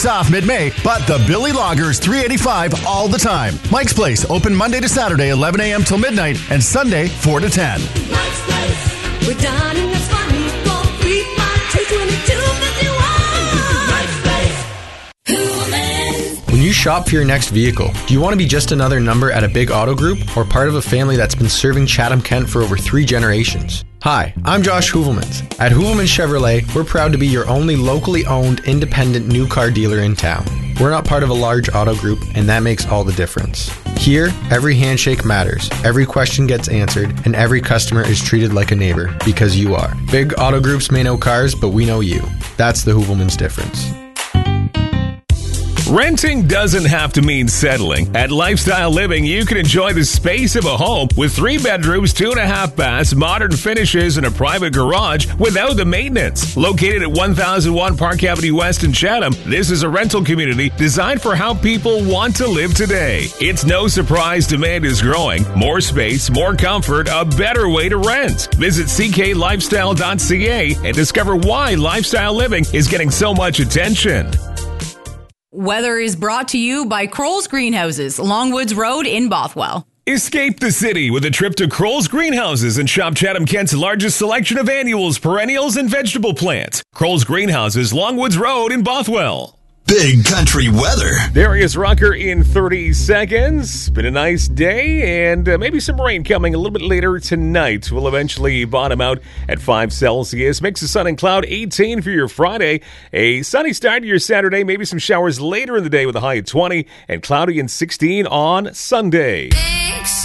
off mid-May, but the Billy Lager's $3.85 all the time. Mike's Place, open Monday to Saturday, 11 a.m. till midnight, and Sunday, 4 to 10. Mike's Place. We're dining, that's funny. Go 352-2251. Mike's Place. When you shop for your next vehicle, do you want to be just another number at a big auto group or part of a family that's been serving Chatham-Kent for over 3 generations? Hi, I'm Josh Hoovelmans. At Hoovelmans Chevrolet, we're proud to be your only locally owned, independent new car dealer in town. We're not part of a large auto group, and that makes all the difference. Here, every handshake matters, every question gets answered, and every customer is treated like a neighbor, because you are. Big auto groups may know cars, but we know you. That's the Hoovelmans difference. Renting doesn't have to mean settling. At Lifestyle Living, you can enjoy the space of a home with 3 bedrooms, 2.5 baths, modern finishes, and a private garage without the maintenance. Located at 1001 Park Avenue West in Chatham, this is a rental community designed for how people want to live today. It's no surprise demand is growing. More space, more comfort, a better way to rent. Visit cklifestyle.ca and discover why Lifestyle Living is getting so much attention. Weather is brought to you by Kroll's Greenhouses, Longwoods Road in Bothwell. Escape the city with a trip to Kroll's Greenhouses and shop Chatham-Kent's largest selection of annuals, perennials, and vegetable plants. Kroll's Greenhouses, Longwoods Road in Bothwell. Big country weather. Darius Rucker in 30 seconds. Been a nice day, and maybe some rain coming a little bit later tonight. We'll eventually bottom out at 5 Celsius. Mix of sun and cloud, 18 for your Friday. A sunny start to your Saturday. Maybe some showers later in the day with a high of 20, and cloudy and 16 on Sunday.